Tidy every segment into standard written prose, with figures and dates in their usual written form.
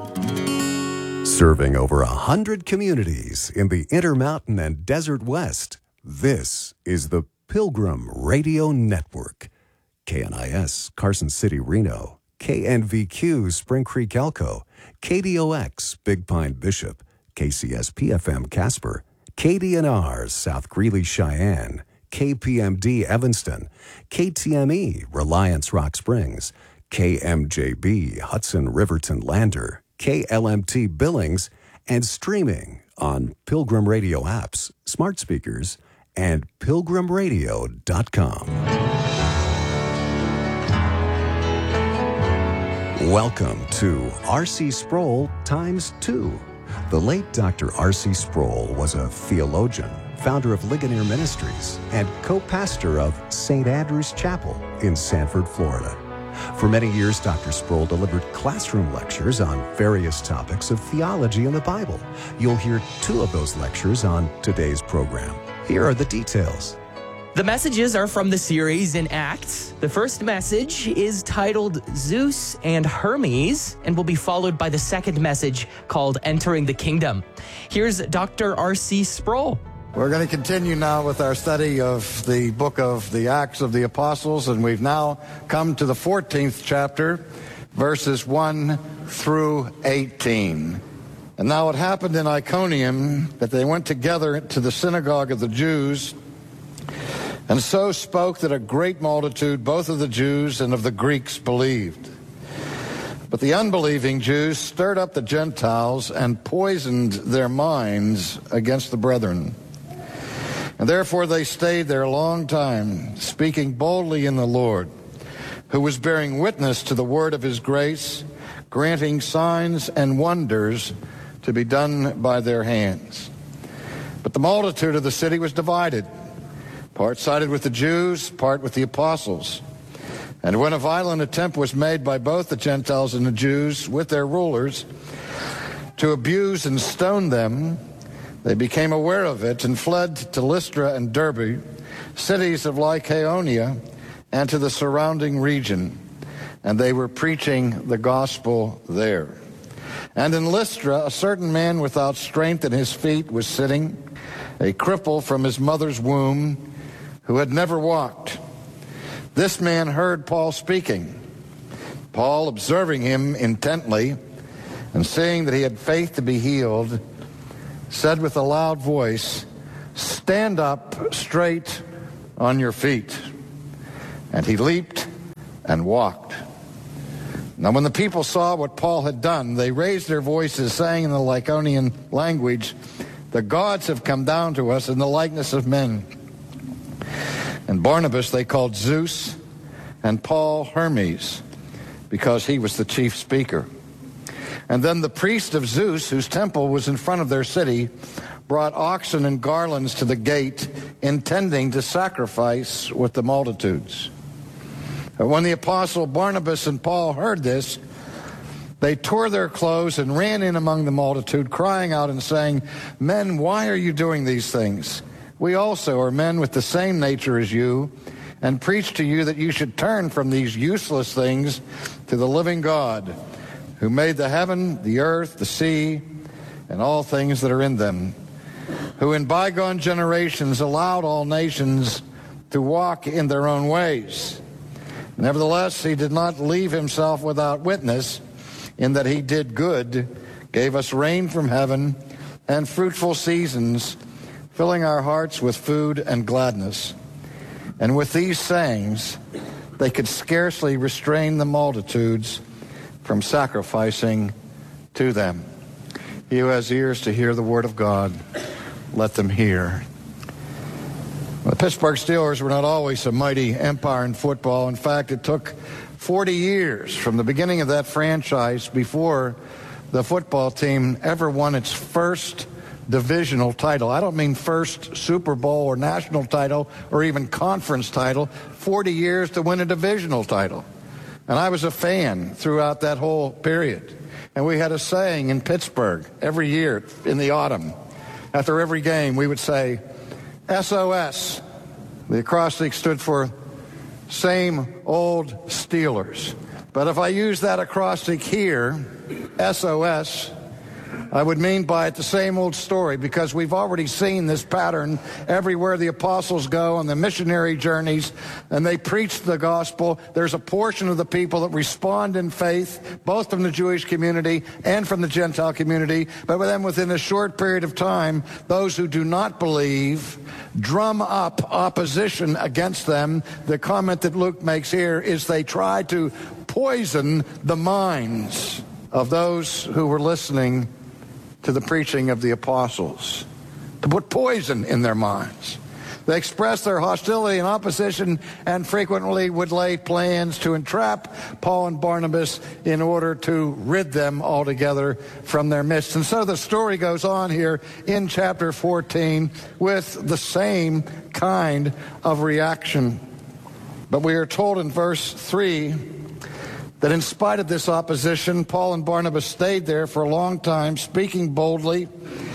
Serving over 100 communities in the Intermountain and Desert West, this is the Pilgrim Radio Network. KNIS, Carson City, Reno. KNVQ, Spring Creek, Elko. KDOX, Big Pine, Bishop. KCSP-FM, Casper. KDNR, South Greeley, Cheyenne. KPMD, Evanston. KTME, Reliance, Rock Springs. KMJB, Hudson, Riverton, Lander. KLMT, Billings, and streaming on Pilgrim Radio apps, smart speakers, and pilgrimradio.com. Welcome to R.C. Sproul Times 2. The late Dr. R.C. Sproul was a theologian, founder of Ligonier Ministries, and co-pastor of St. Andrew's Chapel in Sanford, Florida. For many years, Dr. Sproul delivered classroom lectures on various topics of theology and the Bible. You'll hear 2 of those lectures on today's program. Here are the details. The messages are from the series in Acts. The first message is titled Zeus and Hermes and will be followed by the second message called Entering the Kingdom. Here's Dr. R.C. Sproul. We're going to continue now with our study of the book of the Acts of the Apostles, and we've now come to the 14th chapter, verses 1 through 18. And now it happened in Iconium that they went together to the synagogue of the Jews, and so spoke that a great multitude, both of the Jews and of the Greeks, believed. But the unbelieving Jews stirred up the Gentiles and poisoned their minds against the brethren. And therefore they stayed there a long time, speaking boldly in the Lord, who was bearing witness to the word of his grace, granting signs and wonders to be done by their hands. But the multitude of the city was divided. Part sided with the Jews, part with the apostles. And when a violent attempt was made by both the Gentiles and the Jews with their rulers to abuse and stone them, they became aware of it and fled to Lystra and Derbe, cities of Lycaonia, and to the surrounding region. And they were preaching the gospel there. And in Lystra, a certain man without strength in his feet was sitting, a cripple from his mother's womb, who had never walked. This man heard Paul speaking. Paul, observing him intently, and seeing that he had faith to be healed, said with a loud voice, "Stand up straight on your feet." And he leaped and walked. Now when the people saw what Paul had done, they raised their voices, saying in the Lycaonian language, "The gods have come down to us in the likeness of men." And Barnabas they called Zeus, and Paul Hermes, because he was the chief speaker. And then the priest of Zeus, whose temple was in front of their city, brought oxen and garlands to the gate, intending to sacrifice with the multitudes. But when the apostle Barnabas and Paul heard this, they tore their clothes and ran in among the multitude, crying out and saying, "Men, why are you doing these things? We also are men with the same nature as you, and preach to you that you should turn from these useless things to the living God, who made the heaven, the earth, the sea, and all things that are in them, who in bygone generations allowed all nations to walk in their own ways. Nevertheless, he did not leave himself without witness, in that he did good, gave us rain from heaven, and fruitful seasons, filling our hearts with food and gladness." And with these sayings, they could scarcely restrain the multitudes from sacrificing to them. He who has ears to hear the word of God, let them hear. The Pittsburgh Steelers were not always a mighty empire in football. In fact, it took 40 years from the beginning of that franchise before the football team ever won its first divisional title. I don't mean first Super Bowl or national title or even conference title. 40 years to win a divisional title. And I was a fan throughout that whole period. And we had a saying in Pittsburgh every year in the autumn. After every game, we would say, SOS. The acrostic stood for Same Old Steelers. But if I use that acrostic here, SOS, I would mean by it the same old story, because we've already seen this pattern everywhere the apostles go on the missionary journeys and they preach the gospel. There's a portion of the people that respond in faith, both from the Jewish community and from the Gentile community. But then within a short period of time, those who do not believe drum up opposition against them. The comment that Luke makes here is they try to poison the minds of those who were listening to the preaching of the apostles, to put poison in their minds. They expressed their hostility and opposition and frequently would lay plans to entrap Paul and Barnabas in order to rid them altogether from their midst. And so the story goes on here in chapter 14 with the same kind of reaction. But we are told in verse 3 that in spite of this opposition, Paul and Barnabas stayed there for a long time, speaking boldly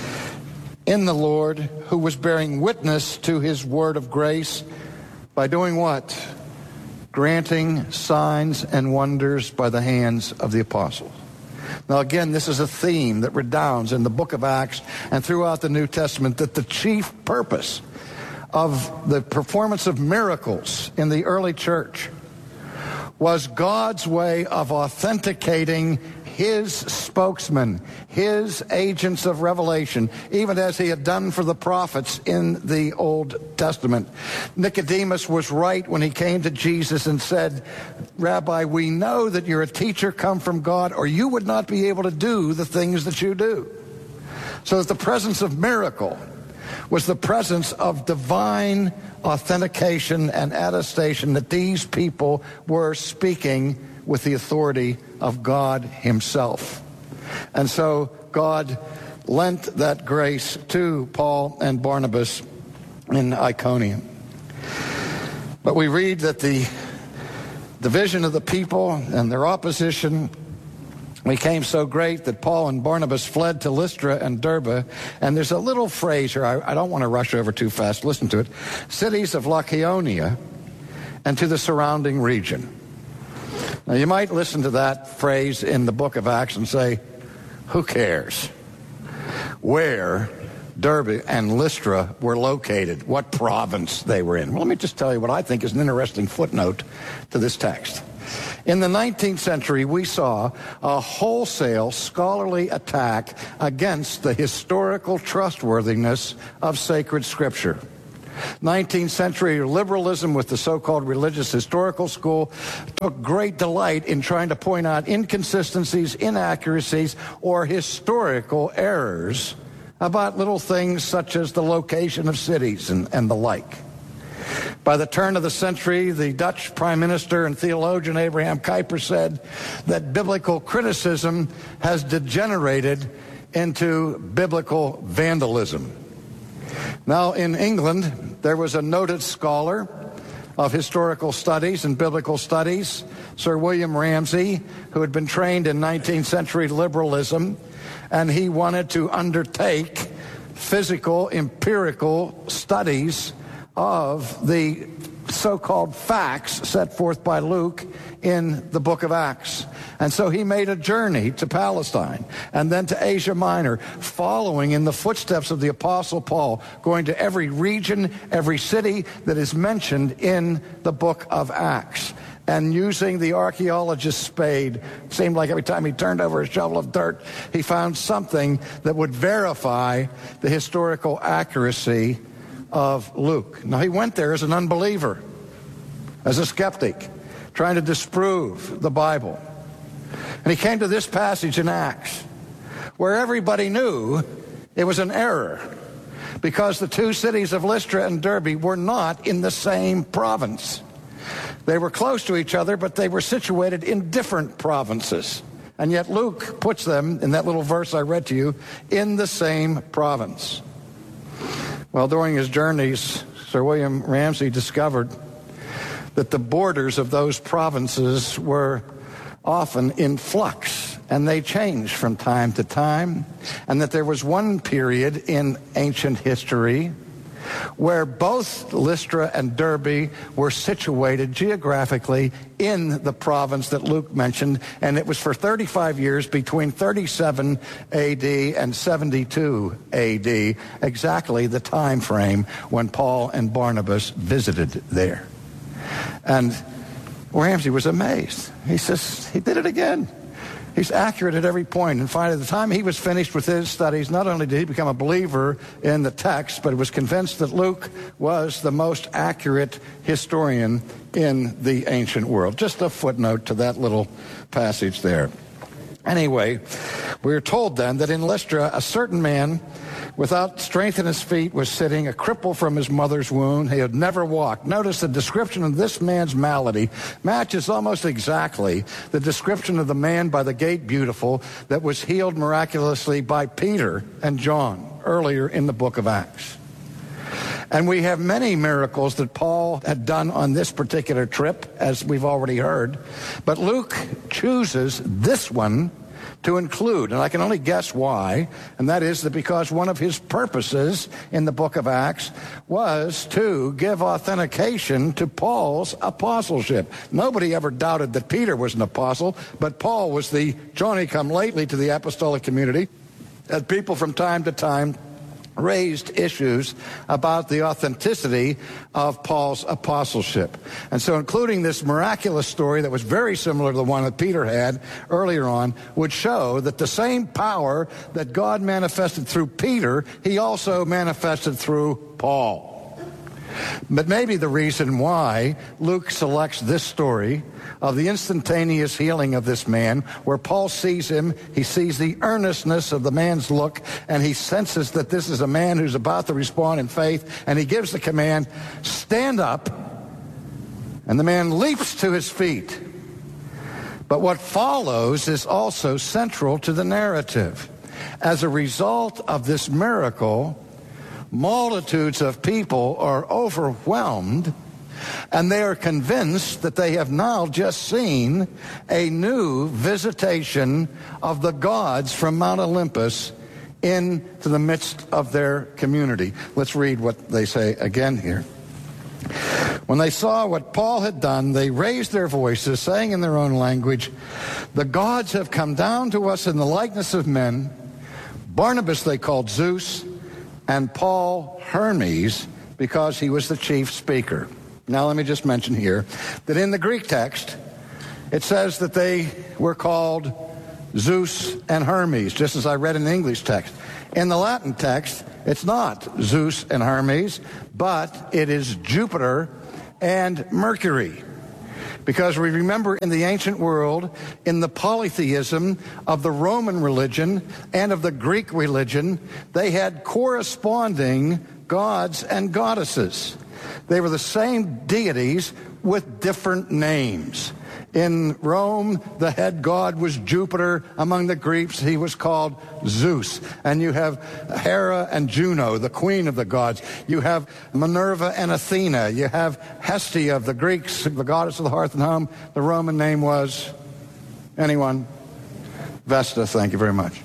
in the Lord, who was bearing witness to his word of grace by doing what? Granting signs and wonders by the hands of the apostles. Now again, this is a theme that redounds in the book of Acts and throughout the New Testament, that the chief purpose of the performance of miracles in the early church was God's way of authenticating his spokesman, his agents of revelation, even as he had done for the prophets in the Old Testament. Nicodemus was right when he came to Jesus and said, "Rabbi, we know that you're a teacher come from God, or you would not be able to do the things that you do." So that the presence of miracle was the presence of divine authentication and attestation that these people were speaking with the authority of God himself. And so God lent that grace to Paul and Barnabas in Iconium. But we read that the division of the people and their opposition became so great that Paul and Barnabas fled to Lystra and Derbe. And there's a little phrase here, I don't want to rush over too fast, listen to it. Cities of Lycaonia and to the surrounding region. Now you might listen to that phrase in the book of Acts and say, who cares where Derbe and Lystra were located, what province they were in? Well, let me just tell you what I think is an interesting footnote to this text. In the 19th century, we saw a wholesale scholarly attack against the historical trustworthiness of sacred scripture. 19th century liberalism with the so-called religious historical school took great delight in trying to point out inconsistencies, inaccuracies, or historical errors about little things such as the location of cities and the like. By the turn of the century, the Dutch Prime Minister and theologian Abraham Kuyper said that biblical criticism has degenerated into biblical vandalism. Now, in England, there was a noted scholar of historical studies and biblical studies, Sir William Ramsay, who had been trained in 19th century liberalism, and he wanted to undertake physical, empirical studies of the so-called facts set forth by Luke in the book of Acts. And so he made a journey to Palestine and then to Asia Minor, following in the footsteps of the Apostle Paul, going to every region, every city that is mentioned in the book of Acts. And using the archaeologist's spade, it seemed like every time he turned over a shovel of dirt, he found something that would verify the historical accuracy of Luke. Now, he went there as an unbeliever, as a skeptic, trying to disprove the Bible. And he came to this passage in Acts, where everybody knew it was an error, because the two cities of Lystra and Derbe were not in the same province. They were close to each other, but they were situated in different provinces. And yet Luke puts them, in that little verse I read to you, in the same province. Well, during his journeys, Sir William Ramsay discovered that the borders of those provinces were often in flux, and they changed from time to time, and that there was one period in ancient history where both Lystra and Derbe were situated geographically in the province that Luke mentioned, and it was for 35 years between 37 AD and 72 AD, exactly the time frame when Paul and Barnabas visited there. And Ramsey was amazed. He says, he did it again. He's accurate at every point. And finally, the time he was finished with his studies, not only did he become a believer in the text, but he was convinced that Luke was the most accurate historian in the ancient world. Just a footnote to that little passage there. Anyway, we are told then that in Lystra, a certain man without strength in his feet was sitting, a cripple from his mother's womb. He had never walked. Notice the description of this man's malady matches almost exactly the description of the man by the gate beautiful that was healed miraculously by Peter and John earlier in the book of Acts. And we have many miracles that Paul had done on this particular trip, as we've already heard. But Luke chooses this one to include, and I can only guess why, and that is that because one of his purposes in the book of Acts was to give authentication to Paul's apostleship. Nobody ever doubted that Peter was an apostle, but Paul was the Johnny-come-lately to the apostolic community, as people from time to time raised issues about the authenticity of Paul's apostleship. And so including this miraculous story that was very similar to the one that Peter had earlier on would show that the same power that God manifested through Peter, he also manifested through Paul. But maybe the reason why Luke selects this story of the instantaneous healing of this man, where Paul sees him, he sees the earnestness of the man's look, and he senses that this is a man who's about to respond in faith, and he gives the command, stand up, and the man leaps to his feet. But what follows is also central to the narrative. As a result of this miracle, multitudes of people are overwhelmed, and they are convinced that they have now just seen a new visitation of the gods from Mount Olympus into the midst of their community. Let's read what they say again here. When they saw what Paul had done, they raised their voices, saying in their own language, "The gods have come down to us in the likeness of men." Barnabas they called Zeus, and Paul Hermes, because he was the chief speaker. Now let me just mention here that in the Greek text, it says that they were called Zeus and Hermes, just as I read in the English text. In the Latin text, it's not Zeus and Hermes, but it is Jupiter and Mercury. Because we remember in the ancient world, in the polytheism of the Roman religion and of the Greek religion, they had corresponding gods and goddesses. They were the same deities with different names. In Rome, the head god was Jupiter. Among the Greeks, he was called Zeus. And you have Hera and Juno, the queen of the gods. You have Minerva and Athena. You have Hestia of the Greeks, the goddess of the hearth and home. The Roman name was, anyone? Vesta, thank you very much.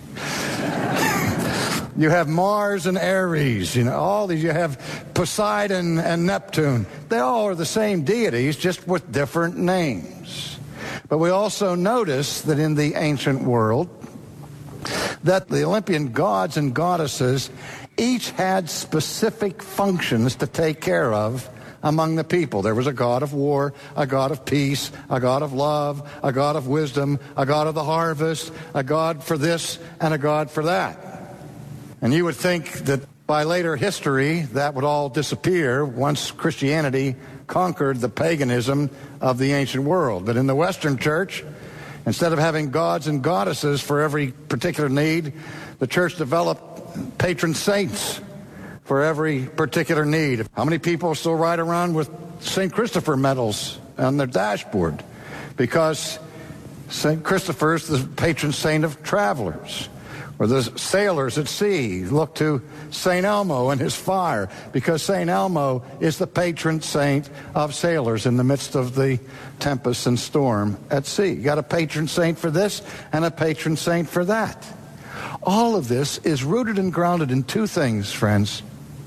You have Mars and Ares, all these. You have Poseidon and Neptune. They all are the same deities, just with different names. But we also notice that in the ancient world, that the Olympian gods and goddesses each had specific functions to take care of among the people. There was a god of war, a god of peace, a god of love, a god of wisdom, a god of the harvest, a god for this and a god for that. And you would think that by later history, that would all disappear once Christianity conquered the paganism of the ancient world. But in the Western Church, instead of having gods and goddesses for every particular need, the church developed patron saints for every particular need. How many people still ride around with St. Christopher medals on their dashboard? Because St. Christopher is the patron saint of travelers. Or the sailors at sea look to St. Elmo and his fire, because St. Elmo is the patron saint of sailors in the midst of the tempest and storm at sea. You got a patron saint for this and a patron saint for that. All of this is rooted and grounded in two things, friends.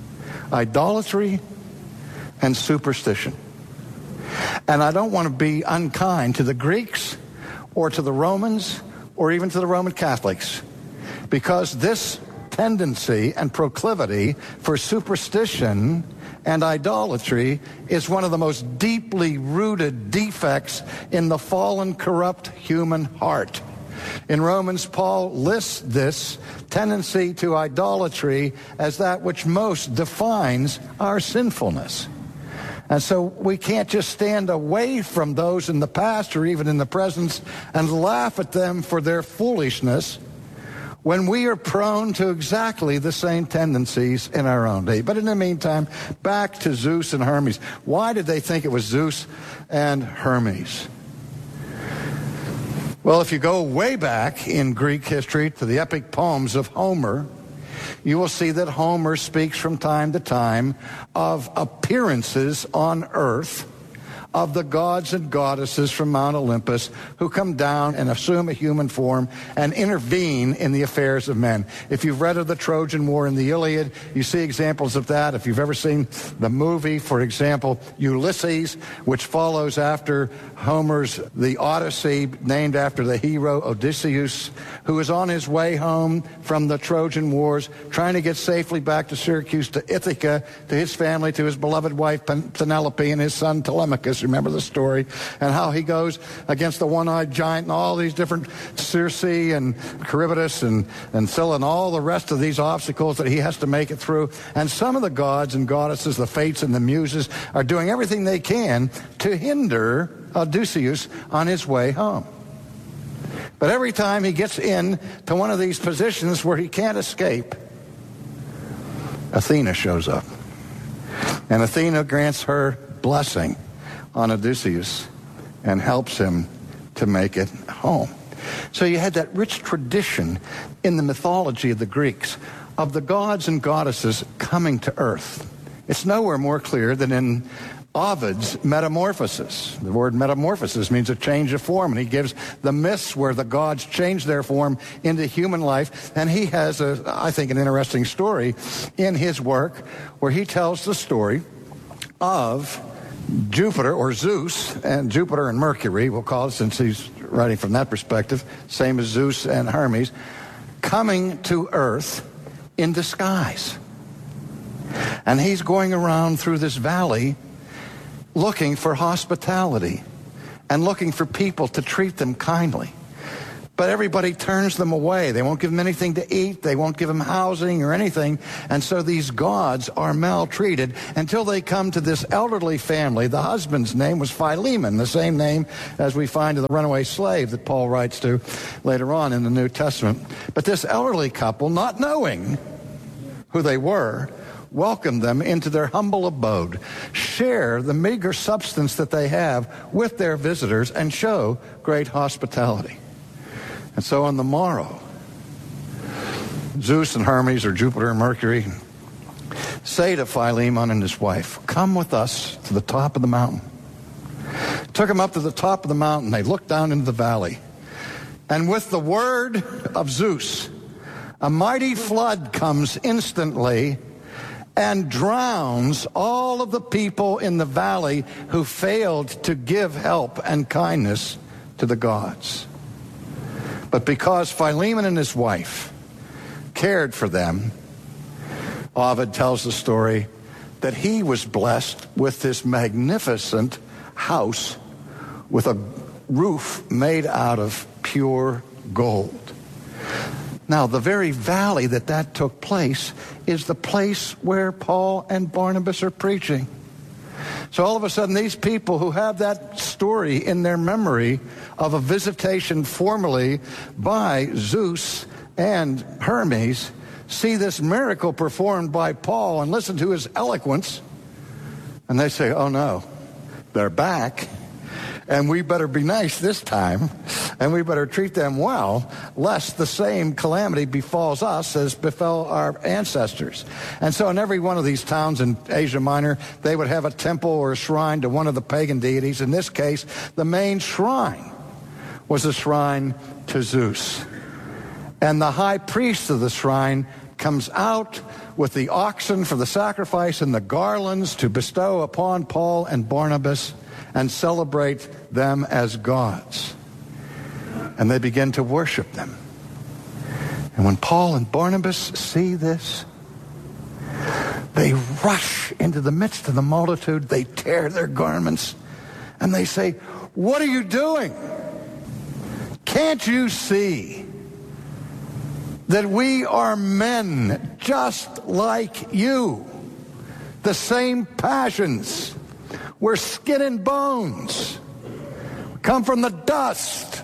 idolatry and superstition. And I don't want to be unkind to the Greeks or to the Romans or even to the Roman Catholics, because this tendency and proclivity for superstition and idolatry is one of the most deeply rooted defects in the fallen, corrupt human heart. In Romans, Paul lists this tendency to idolatry as that which most defines our sinfulness. And so we can't just stand away from those in the past or even in the present and laugh at them for their foolishness when we are prone to exactly the same tendencies in our own day. But in the meantime, back to Zeus and Hermes. Why did they think it was Zeus and Hermes? Well, if you go way back in Greek history to the epic poems of Homer, you will see that Homer speaks from time to time of appearances on earth of the gods and goddesses from Mount Olympus who come down and assume a human form and intervene in the affairs of men. If you've read of the Trojan War in the Iliad, you see examples of that. If you've ever seen the movie, for example, Ulysses, which follows after Homer's The Odyssey, named after the hero Odysseus, who is on his way home from the Trojan Wars, trying to get safely back to Syracuse, to Ithaca, to his family, to his beloved wife Penelope and his son Telemachus. Remember the story, and how he goes against the one-eyed giant and all these different Circe and Charybdis and Scylla and all the rest of these obstacles that he has to make it through. And some of the gods and goddesses, the Fates and the Muses, are doing everything they can to hinder Odysseus on his way home. But every time he gets in to one of these positions where he can't escape, Athena shows up. And Athena grants her blessing on Odysseus and helps him to make it home. So you had that rich tradition in the mythology of the Greeks of the gods and goddesses coming to earth. It's nowhere more clear than in Ovid's Metamorphoses. The word metamorphosis means a change of form, and he gives the myths where the gods change their form into human life. And he has, I think, an interesting story in his work where he tells the story of Jupiter, or Zeus, and Jupiter and Mercury, we'll call it, since he's writing from that perspective, same as Zeus and Hermes, coming to earth in disguise. And he's going around through this valley looking for hospitality and looking for people to treat them kindly. But everybody turns them away. They won't give them anything to eat. They won't give them housing or anything. And so these gods are maltreated until they come to this elderly family. The husband's name was Philemon, the same name as we find in the runaway slave that Paul writes to later on in the New Testament. But this elderly couple, not knowing who they were, welcome them into their humble abode, share the meager substance that they have with their visitors, and show great hospitality. And so on the morrow, Zeus and Hermes, or Jupiter and Mercury, say to Philemon and his wife, "Come with us to the top of the mountain." Took him up to the top of the mountain. They looked down into the valley. And with the word of Zeus, a mighty flood comes instantly and drowns all of the people in the valley who failed to give help and kindness to the gods. But because Philemon and his wife cared for them, Ovid tells the story that he was blessed with this magnificent house with a roof made out of pure gold. Now, the very valley that took place is the place where Paul and Barnabas are preaching. So all of a sudden, these people who have that story in their memory of a visitation formerly by Zeus and Hermes see this miracle performed by Paul and listen to his eloquence, and they say, "Oh no, they're back, and we better be nice this time, and we better treat them well, lest the same calamity befalls us as befell our ancestors." And so in every one of these towns in Asia Minor, they would have a temple or a shrine to one of the pagan deities. In this case, the main shrine was a shrine to Zeus. And the high priest of the shrine comes out with the oxen for the sacrifice and the garlands to bestow upon Paul and Barnabas and celebrate them as gods. And they begin to worship them. And when Paul and Barnabas see this, they rush into the midst of the multitude. They tear their garments and they say, "What are you doing? Can't you see that we are men just like you? The same passions. We're skin and bones. We come from the dust.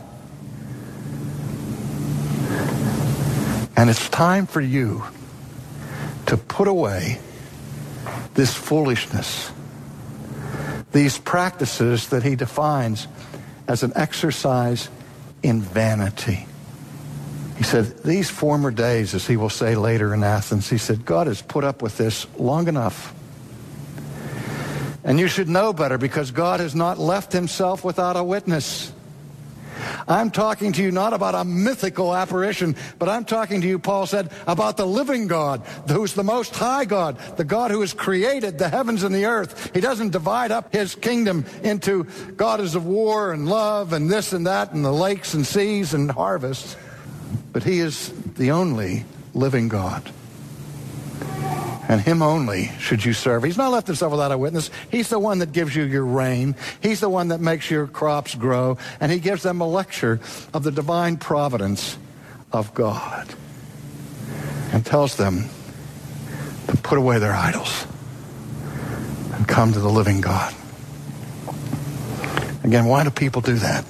And it's time for you to put away this foolishness, these practices that he defines as an exercise in vanity." He said, these former days, as he will say later in Athens, he said, God has put up with this long enough. And you should know better, because God has not left himself without a witness. I'm talking to you not about a mythical apparition, but I'm talking to you, Paul said, about the living God, who's the most high God, the God who has created the heavens and the earth. He doesn't divide up his kingdom into goddess of war and love and this and that and the lakes and seas and harvests. But he is the only living God. And him only should you serve. He's not left himself without a witness. He's the one that gives you your rain. He's the one that makes your crops grow. And he gives them a lecture of the divine providence of God. And tells them to put away their idols and come to the living God. Again, why do people do that?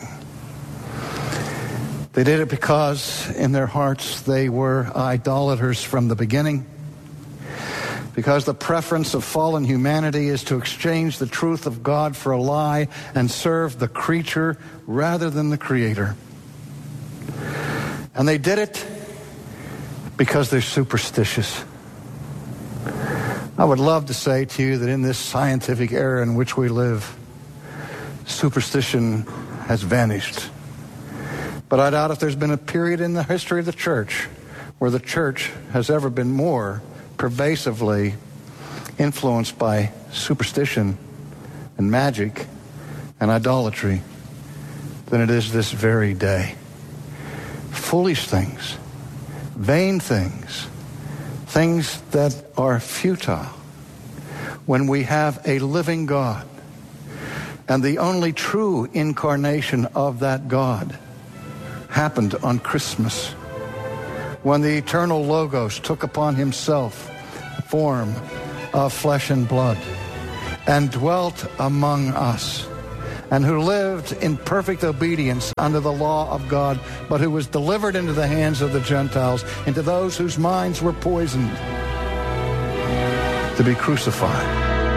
They did it because in their hearts they were idolaters from the beginning. Because the preference of fallen humanity is to exchange the truth of God for a lie and serve the creature rather than the Creator. And they did it because they're superstitious. I would love to say to you that in this scientific era in which we live, superstition has vanished. But I doubt if there's been a period in the history of the church where the church has ever been more pervasively influenced by superstition and magic and idolatry than it is this very day. Foolish things, vain things, things that are futile when we have a living God. And the only true incarnation of that God happened on Christmas, when the eternal Logos took upon himself the form of flesh and blood and dwelt among us, and who lived in perfect obedience under the law of God, but who was delivered into the hands of the Gentiles, into those whose minds were poisoned, to be crucified.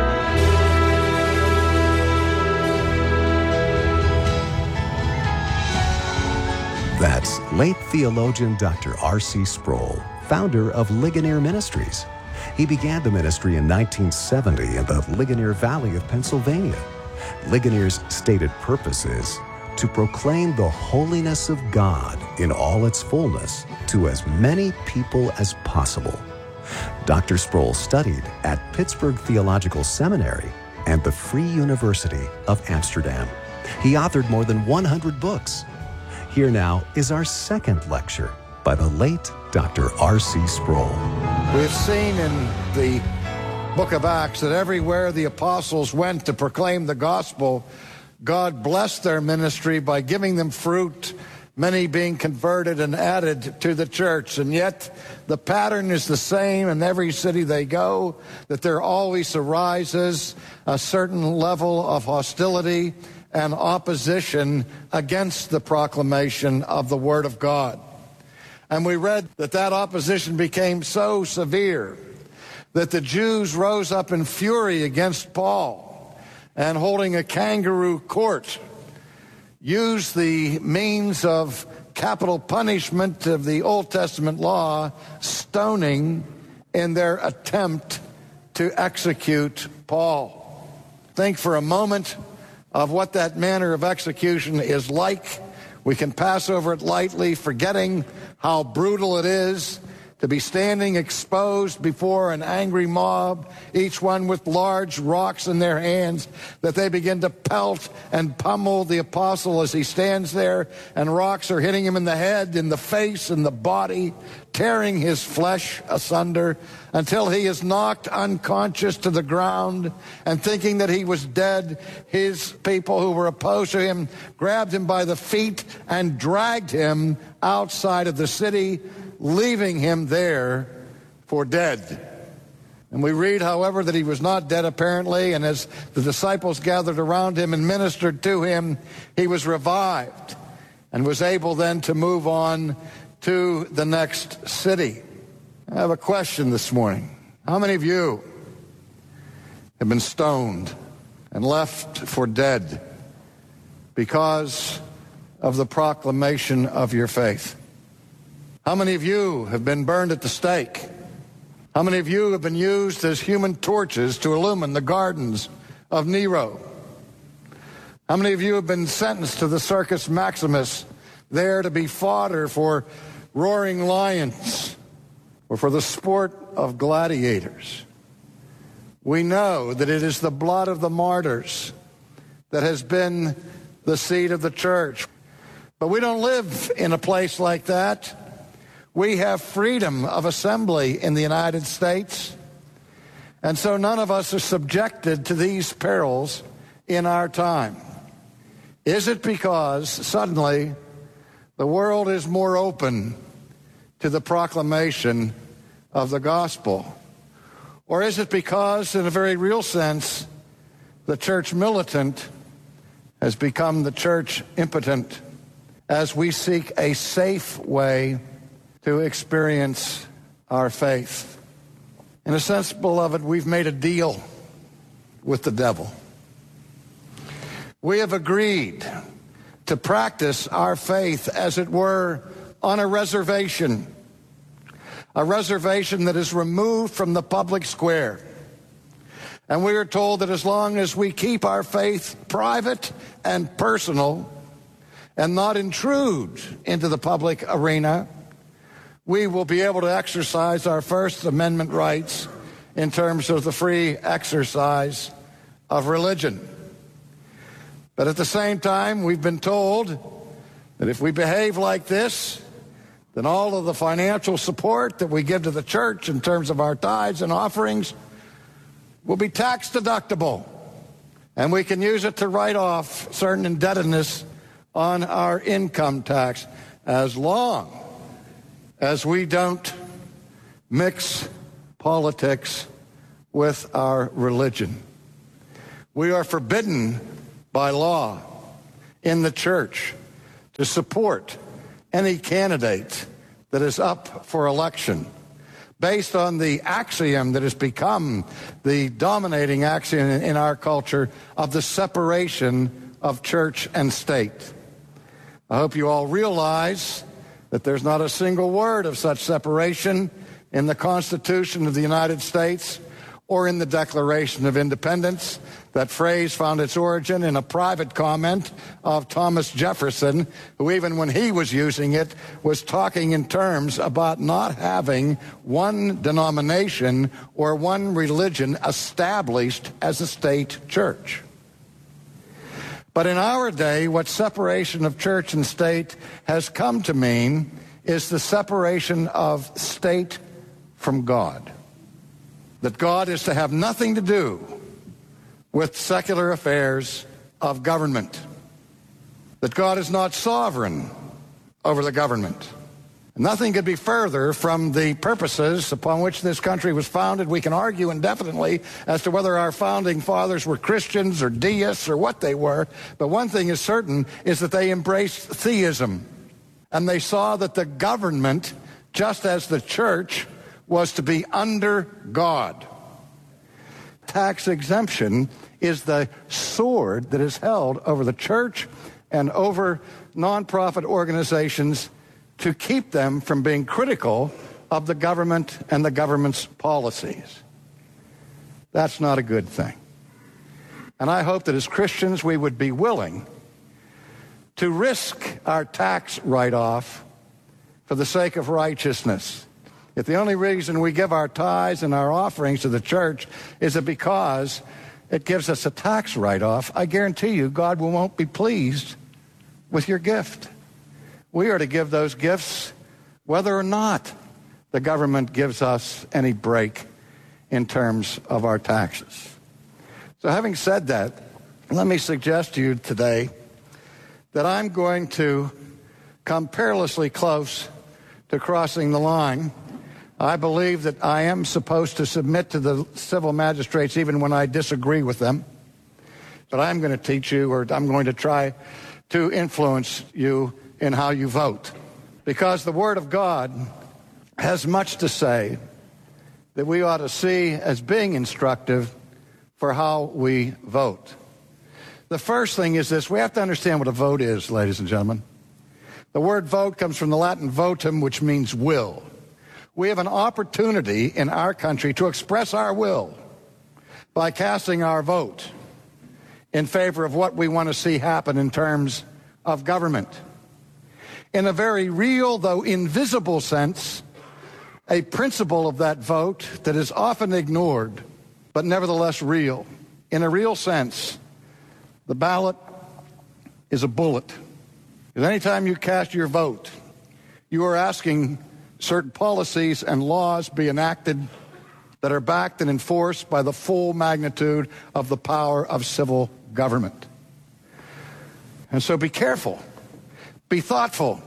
That's late theologian Dr. R.C. Sproul, founder of Ligonier Ministries. He began the ministry in 1970 in the Ligonier Valley of Pennsylvania. Ligonier's stated purpose is to proclaim the holiness of God in all its fullness to as many people as possible. Dr. Sproul studied at Pittsburgh Theological Seminary and the Free University of Amsterdam. He authored more than 100 books. Here now is our second lecture by the late Dr. R.C. Sproul. We've seen in the book of Acts that everywhere the apostles went to proclaim the gospel, God blessed their ministry by giving them fruit, many being converted and added to the church. And yet the pattern is the same in every city they go, that there always arises a certain level of hostility and opposition against the proclamation of the Word of God. And we read that that opposition became so severe that the Jews rose up in fury against Paul, and holding a kangaroo court, used the means of capital punishment of the Old Testament law, stoning, in their attempt to execute Paul. Think for a moment of what that manner of execution is like. We can pass over it lightly, forgetting how brutal it is to be standing exposed before an angry mob, each one with large rocks in their hands, that they begin to pelt and pummel the apostle as he stands there, and rocks are hitting him in the head, in the face, in the body, tearing his flesh asunder until he is knocked unconscious to the ground. And thinking that he was dead, his people who were opposed to him grabbed him by the feet and dragged him outside of the city, leaving him there for dead. And we read, however, that he was not dead apparently, and as the disciples gathered around him and ministered to him, he was revived and was able then to move on to the next city. I have a question this morning. How many of you have been stoned and left for dead because of the proclamation of your faith? How many of you have been burned at the stake? How many of you have been used as human torches to illumine the gardens of Nero? How many of you have been sentenced to the Circus Maximus, there to be fodder for roaring lions or for the sport of gladiators? We know that it is the blood of the martyrs that has been the seed of the church. But we don't live in a place like that. We have freedom of assembly in the United States, and so none of us are subjected to these perils in our time. Is it because suddenly the world is more open to the proclamation of the gospel? Or is it because, in a very real sense, the church militant has become the church impotent as we seek a safe way to experience our faith? In a sense, beloved, we've made a deal with the devil. We have agreed to practice our faith, as it were, on a reservation that is removed from the public square. And we are told that as long as we keep our faith private and personal and not intrude into the public arena, we will be able to exercise our First Amendment rights in terms of the free exercise of religion. But at the same time, we've been told that if we behave like this, then all of the financial support that we give to the church in terms of our tithes and offerings will be tax deductible, and we can use it to write off certain indebtedness on our income tax, as long as we don't mix politics with our religion. We are forbidden by law in the church to support any candidate that is up for election based on the axiom that has become the dominating axiom in our culture of the separation of church and state. I hope you all realize that there's not a single word of such separation in the Constitution of the United States or in the Declaration of Independence. That phrase found its origin in a private comment of Thomas Jefferson, who even when he was using it was talking in terms about not having one denomination or one religion established as a state church. But in our day, what separation of church and state has come to mean is the separation of state from God. That God is to have nothing to do with secular affairs of government. That God is not sovereign over the government. Nothing could be further from the purposes upon which this country was founded. We can argue indefinitely as to whether our founding fathers were Christians or deists or what they were, but one thing is certain is that they embraced theism, and they saw that the government, just as the church, was to be under God. Tax exemption is the sword that is held over the church and over nonprofit organizations to keep them from being critical of the government and the government's policies. That's not a good thing. And I hope that as Christians we would be willing to risk our tax write-off for the sake of righteousness If the only reason we give our tithes and our offerings to the church is because it gives us a tax write-off, I guarantee you God won't be pleased with your gift. We are to give those gifts whether or not the government gives us any break in terms of our taxes. So having said that, let me suggest to you today that I'm going to come perilously close to crossing the line. I believe that I am supposed to submit to the civil magistrates even when I disagree with them. But I'm going to teach you, or I'm going to try to influence you in how you vote. Because the Word of God has much to say that we ought to see as being instructive for how we vote. The first thing is this: we have to understand what a vote is, ladies and gentlemen. The word vote comes from the Latin votum, which means will. We have an opportunity in our country to express our will by casting our vote in favor of what we want to see happen in terms of government. In a very real, though invisible sense, a principle of that vote that is often ignored, but nevertheless real. In a real sense, the ballot is a bullet. Because anytime you cast your vote, you are asking certain policies and laws be enacted that are backed and enforced by the full magnitude of the power of civil government. And so be careful. Be thoughtful.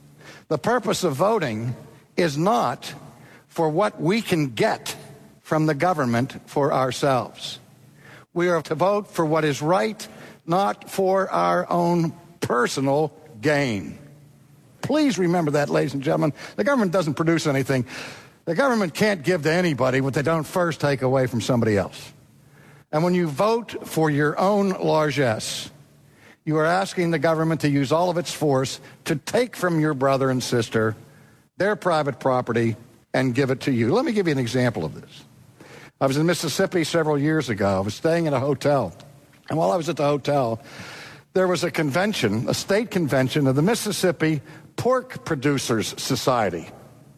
The purpose of voting is not for what we can get from the government for ourselves. We are to vote for what is right, not for our own personal gain. Please remember that, ladies and gentlemen. The government doesn't produce anything. The government can't give to anybody what they don't first take away from somebody else. And when you vote for your own largesse, you are asking the government to use all of its force to take from your brother and sister their private property and give it to you. Let me give you an example of this. I was in Mississippi several years ago. I was staying in a hotel. And while I was at the hotel, there was a convention, a state convention of the Mississippi Pork Producers Society.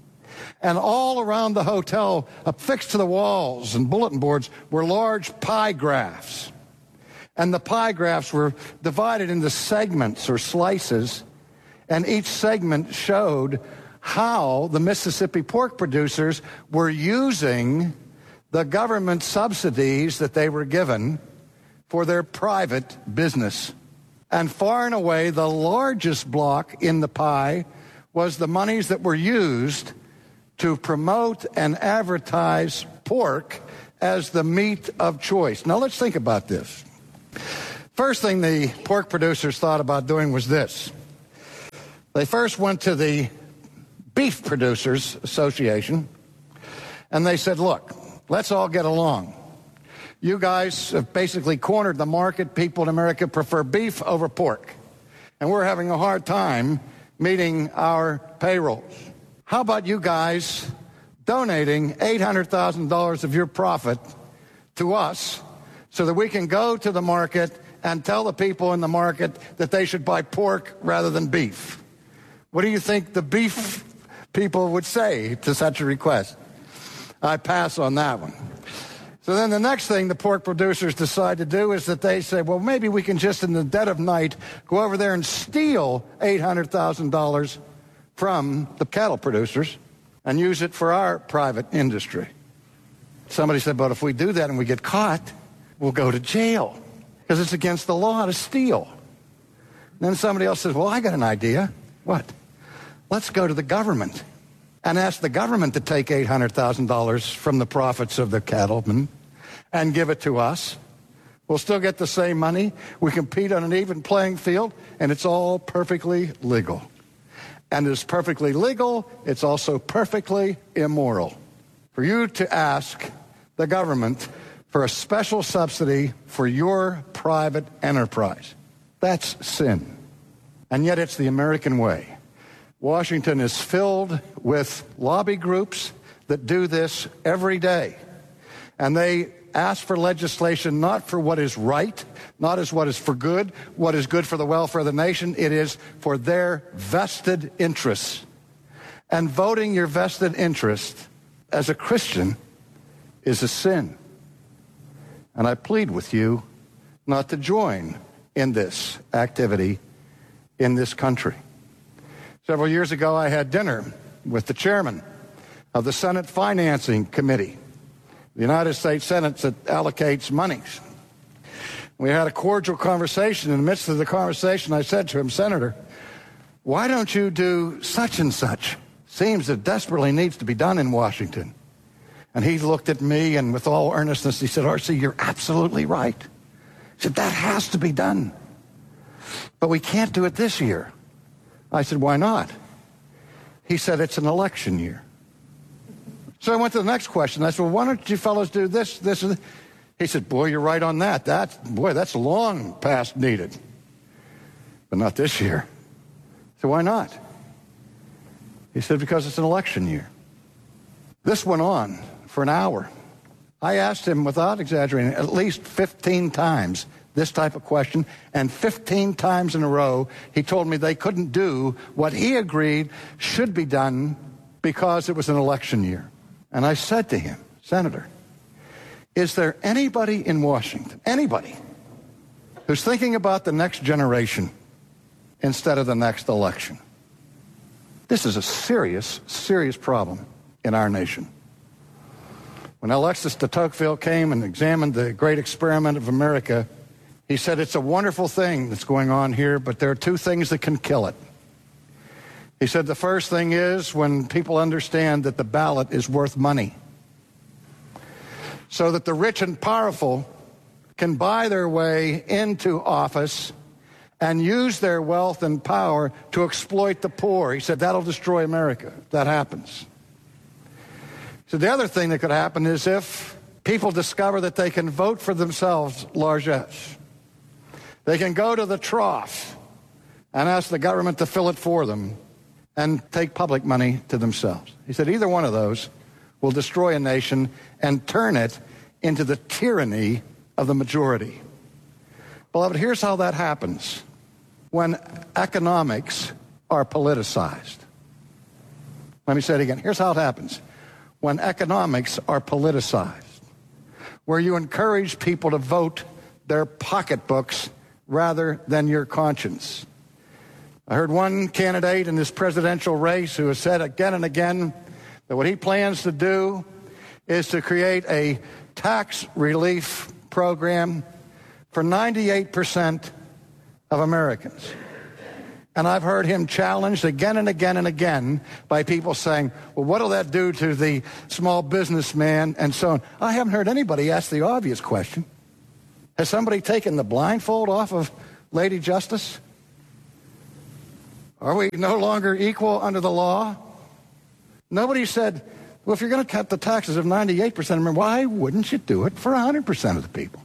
And all around the hotel, affixed to the walls and bulletin boards, were large pie graphs. And the pie graphs were divided into segments or slices, and each segment showed how the Mississippi pork producers were using the government subsidies that they were given for their private business. And far and away, the largest block in the pie was the monies that were used to promote and advertise pork as the meat of choice. Now let's think about this. First thing the pork producers thought about doing was this. They first went to the Beef Producers Association, and they said, look, let's all get along. You guys have basically cornered the market. People in America prefer beef over pork. And we're having a hard time meeting our payrolls. How about you guys donating $800,000 of your profit to us so that we can go to the market and tell the people in the market that they should buy pork rather than beef? What do you think the beef people would say to such a request? I pass on that one. So then the next thing the pork producers decide to do is that they say, well, maybe we can just in the dead of night go over there and steal $800,000 from the cattle producers and use it for our private industry. Somebody said, but if we do that and we get caught, we'll go to jail because it's against the law to steal. And then somebody else says, well, I got an idea. What? Let's go to the government and ask the government to take $800,000 from the profits of the cattlemen and give it to us. We'll still get the same money. We compete on an even playing field, and it's all perfectly legal. And it's perfectly legal. It's also perfectly immoral for you to ask the government for a special subsidy for your private enterprise. That's sin. And yet it's the American way. Washington is filled with lobby groups that do this every day. And they ask for legislation not for what is right, not as what is for good, what is good for the welfare of the nation. It is for their vested interests. And voting your vested interest as a Christian is a sin. And I plead with you not to join in this activity in this country. Several years ago, I had dinner with the chairman of the Senate Financing Committee, the United States Senate that allocates monies. We had a cordial conversation. In the midst of the conversation, I said to him, Senator, why don't you do such and such? Seems it desperately needs to be done in Washington. And he looked at me, and with all earnestness, he said, R.C., you're absolutely right. He said, that has to be done. But we can't do it this year. I said, why not? He said, it's an election year. So I went to the next question. I said, well, why don't you fellows do this, this, and this? He said, boy, you're right on that. That's long past needed. But not this year. So why not? He said, because it's an election year. This went on for an hour. I asked him, without exaggerating, at least 15 times this type of question, and 15 times in a row, he told me they couldn't do what he agreed should be done because it was an election year. And I said to him, Senator, is there anybody in Washington, anybody, who's thinking about the next generation instead of the next election? This is a serious, serious problem in our nation. When Alexis de Tocqueville came and examined the great experiment of America, he said, it's a wonderful thing that's going on here, but there are two things that can kill it. He said the first thing is when people understand that the ballot is worth money, so that the rich and powerful can buy their way into office and use their wealth and power to exploit the poor. He said that'll destroy America if that happens. So the other thing that could happen is if people discover that they can vote for themselves largesse. They can go to the trough and ask the government to fill it for them and take public money to themselves. He said either one of those will destroy a nation and turn it into the tyranny of the majority. Beloved, here's how that happens when economics are politicized. Let me say it again. Here's how it happens when economics are politicized, where you encourage people to vote their pocketbooks rather than your conscience. I heard one candidate in this presidential race who has said again and again that what he plans to do is to create a tax relief program for 98% of Americans. And I've heard him challenged again and again and again by people saying, well, what'll that do to the small businessman and so on? I haven't heard anybody ask the obvious question. Has somebody taken the blindfold off of Lady Justice? Are we no longer equal under the law? Nobody said, well, if you're going to cut the taxes of 98%, why wouldn't you do it for 100% of the people?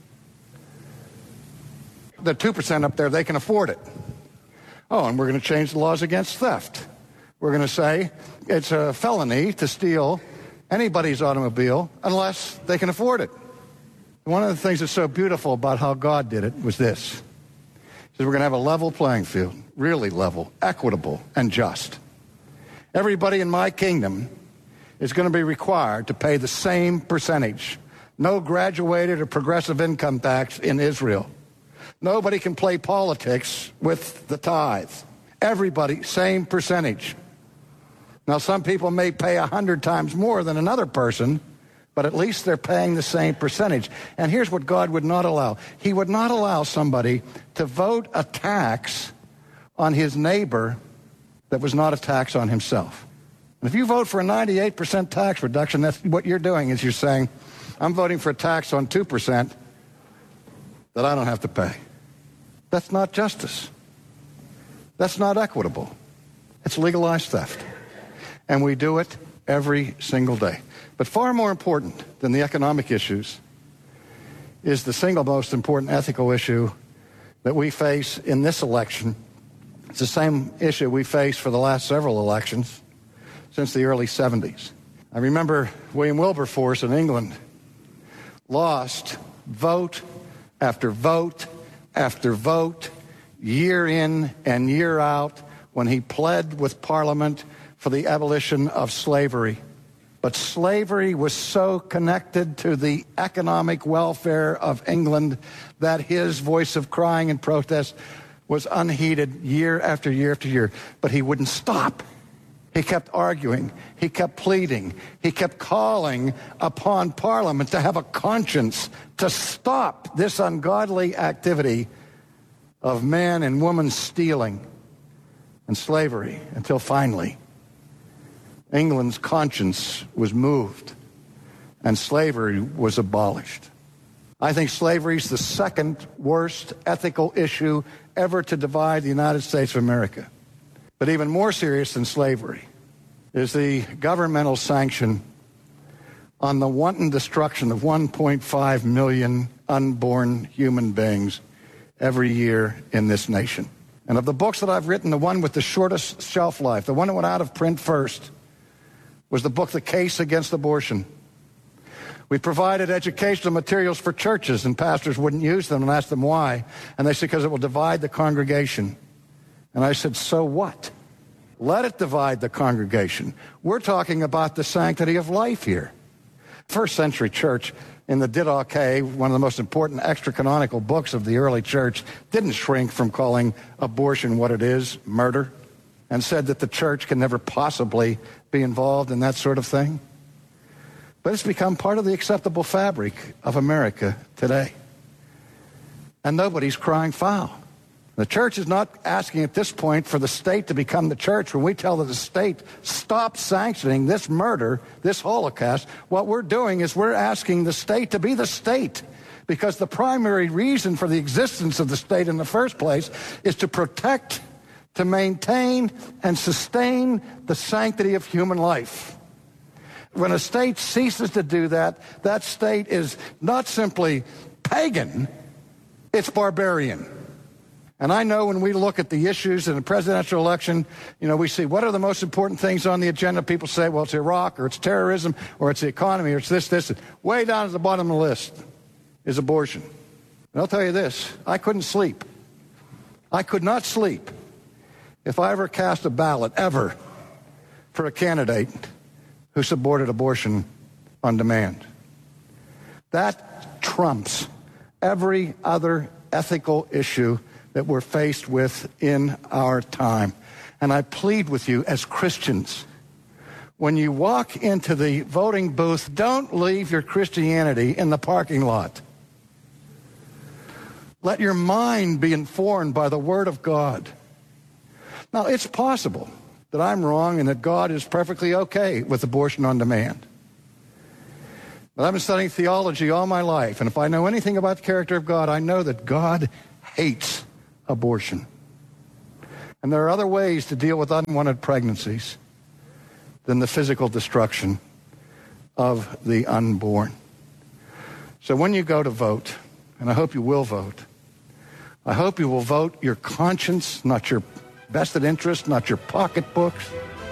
The 2% up there, they can afford it. Oh, and we're going to change the laws against theft. We're going to say it's a felony to steal anybody's automobile unless they can afford it. One of the things that's so beautiful about how God did it was this. He said we're going to have a level playing field, really level, equitable, and just. Everybody in my kingdom is going to be required to pay the same percentage. No graduated or progressive income tax in Israel. Nobody can play politics with the tithe. Everybody, same percentage. Now, some people may pay 100 times more than another person, but at least they're paying the same percentage. And here's what God would not allow. He would not allow somebody to vote a tax on his neighbor that was not a tax on himself. And if you vote for a 98% tax reduction, that's what you're doing is you're saying, I'm voting for a tax on 2% that I don't have to pay. That's not justice. That's not equitable. It's legalized theft. And we do it every single day. But far more important than the economic issues is the single most important ethical issue that we face in this election. It's the same issue we faced for the last several elections since the early 70s. I remember William Wilberforce in England lost vote after vote after vote, year in and year out, when he pled with Parliament for the abolition of slavery. But slavery was so connected to the economic welfare of England that his voice of crying and protest was unheeded year after year after year. But he wouldn't stop. He kept arguing. He kept pleading. He kept calling upon Parliament to have a conscience to stop this ungodly activity of man and woman stealing and slavery, until finally England's conscience was moved and slavery was abolished. I think slavery is the second worst ethical issue ever to divide the United States of America. But even more serious than slavery is the governmental sanction on the wanton destruction of 1.5 million unborn human beings every year in this nation. And of the books that I've written, the one with the shortest shelf life, the one that went out of print first, was the book, The Case Against Abortion. We provided educational materials for churches, and pastors wouldn't use them, and asked them why. And they said, because it will divide the congregation. And I said, so what? Let it divide the congregation. We're talking about the sanctity of life here. First century church, in the Didache, one of the most important extra-canonical books of the early church, didn't shrink from calling abortion what it is, murder, and said that the church can never possibly be involved in that sort of thing. But it's become part of the acceptable fabric of America today. And nobody's crying foul. The church is not asking at this point for the state to become the church. When we tell the state, stop sanctioning this murder, this Holocaust, what we're doing is we're asking the state to be the state. Because the primary reason for the existence of the state in the first place is to protect, to maintain, and sustain the sanctity of human life. When a state ceases to do that, that state is not simply pagan, it's barbarian. And I know when we look at the issues in the presidential election, we see what are the most important things on the agenda. People say, well, it's Iraq, or it's terrorism, or it's the economy, or it's this. Way down at the bottom of the list is abortion. And I'll tell you this, I couldn't sleep. I could not sleep if I ever cast a ballot, ever, for a candidate who supported abortion on demand. That trumps every other ethical issue that we're faced with in our time. And I plead with you as Christians, when you walk into the voting booth, don't leave your Christianity in the parking lot. Let your mind be informed by the Word of God. Now, it's possible that I'm wrong and that God is perfectly okay with abortion on demand. But I've been studying theology all my life, and if I know anything about the character of God, I know that God hates abortion. And there are other ways to deal with unwanted pregnancies than the physical destruction of the unborn. So when you go to vote, and I hope you will vote, I hope you will vote your conscience, not your vested interest, not your pocketbooks,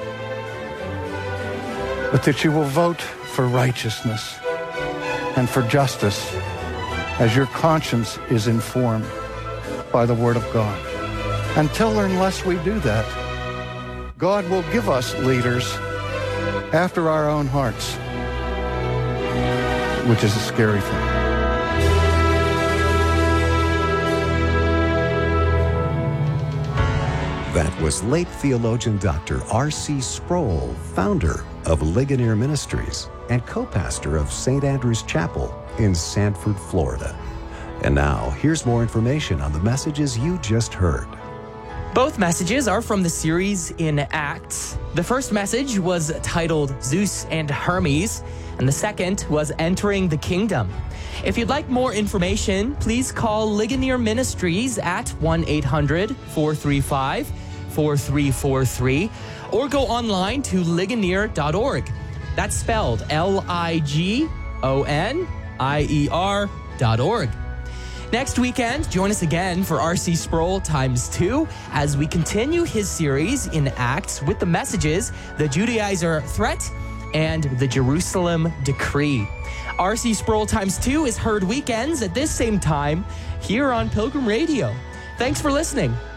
but that you will vote for righteousness and for justice as your conscience is informed by the Word of God. Until or unless we do that, God will give us leaders after our own hearts, which is a scary thing. That was late theologian Dr. R.C. Sproul, founder of Ligonier Ministries and co-pastor of St. Andrew's Chapel in Sanford, Florida. And now, here's more information on the messages you just heard. Both messages are from the series in Acts. The first message was titled Zeus and Hermes, and the second was Entering the Kingdom. If you'd like more information, please call Ligonier Ministries at 1-800-435-4343 or go online to ligonier.org. That's spelled LIGONIER.org. Next weekend, join us again for R.C. Sproul times 2 as we continue his series in Acts with the messages, the Judaizer threat and the Jerusalem decree. R.C. Sproul times 2 is heard weekends at this same time here on Pilgrim Radio. Thanks for listening.